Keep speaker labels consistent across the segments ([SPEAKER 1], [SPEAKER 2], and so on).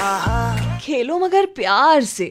[SPEAKER 1] खेलो मगर प्यार से।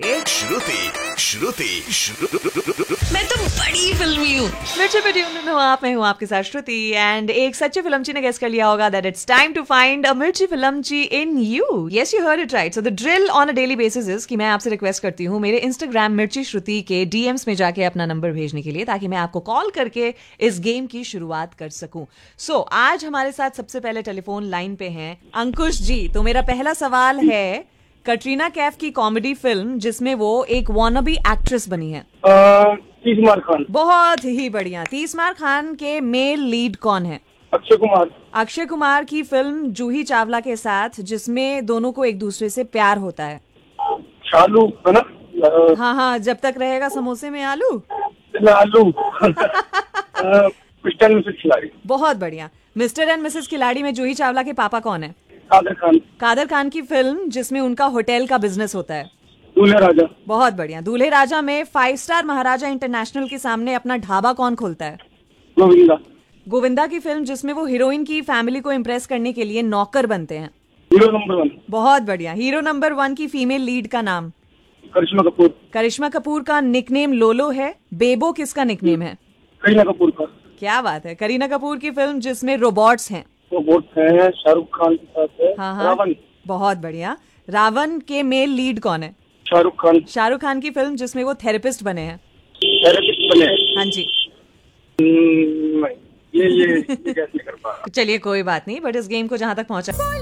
[SPEAKER 2] मैं तो बड़ी फिल्मी हूँ।
[SPEAKER 1] मिर्ची पे ट्यून हूँ आप, मैं हूँ आपके साथ श्रुति। एंड एक सच्चे फिल्मची ने गेस कर लिया होगा that it's time to find a मिर्ची फिल्मची इन you. Yes, you heard it right. So the drill on a daily basis is कि मैं आपसे रिक्वेस्ट करती हूँ मेरे इंस्टाग्राम मिर्ची श्रुति के डीएम्स में जाके अपना नंबर भेजने के लिए, ताकि मैं आपको कॉल करके इस गेम की शुरुआत कर सकूं। सो आज हमारे साथ सबसे पहले टेलीफोन लाइन पे हैं अंकुश जी। तो मेरा पहला सवाल है, कटरीना कैफ की कॉमेडी फिल्म जिसमें वो एक वॉनबी एक्ट्रेस बनी है।
[SPEAKER 3] तीसमार खान।
[SPEAKER 1] बहुत ही बढ़िया। तीसमार खान के मेल लीड कौन है?
[SPEAKER 3] अक्षय कुमार।
[SPEAKER 1] अक्षय कुमार की फिल्म जूही चावला के साथ जिसमें दोनों को एक दूसरे से प्यार होता है।
[SPEAKER 3] शालू है ना?
[SPEAKER 1] हाँ हाँ, जब तक रहेगा समोसे में आलू।
[SPEAKER 3] आलू। मिस्टर एंड मिसेस खिलाड़ी।
[SPEAKER 1] बहुत बढ़िया। मिस्टर एंड मिसेस खिलाड़ी में जूही चावला के पापा कौन है?
[SPEAKER 3] कादर खान।
[SPEAKER 1] कादर खान की फिल्म जिसमें उनका होटल का बिजनेस होता है।
[SPEAKER 3] दूल्हे राजा।
[SPEAKER 1] बहुत बढ़िया। दूल्हे राजा में 5 स्टार महाराजा इंटरनेशनल के सामने अपना ढाबा कौन खोलता है?
[SPEAKER 3] गोविंदा।
[SPEAKER 1] गोविंदा की फिल्म जिसमें वो हीरोइन की फैमिली को इम्प्रेस करने के लिए नौकर बनते हैं।
[SPEAKER 3] Hero number 1।
[SPEAKER 1] बहुत बढ़िया। हीरो नंबर 1 की फीमेल लीड का नाम?
[SPEAKER 3] करिश्मा कपूर।
[SPEAKER 1] करिश्मा कपूर का निकनेम लोलो है। बेबो किसका निकनेम है?
[SPEAKER 3] करीना कपूर का।
[SPEAKER 1] क्या बात है। करीना कपूर की फिल्म जिसमें रोबोट्स हैं।
[SPEAKER 3] रोबोट है, शाहरुख खान के साथ है।
[SPEAKER 1] हाँ हाँ,
[SPEAKER 3] रावण।
[SPEAKER 1] बहुत बढ़िया। रावण के मेल लीड कौन है?
[SPEAKER 3] शाहरुख खान।
[SPEAKER 1] शाहरुख खान की फिल्म जिसमें वो थेरेपिस्ट बने हैं।
[SPEAKER 3] थेरेपिस्ट बने हैं।
[SPEAKER 1] हाँ जी।
[SPEAKER 3] ये कैसे कर पा रहा।
[SPEAKER 1] चलिए कोई बात नहीं, बट इस गेम को जहां तक पहुंचा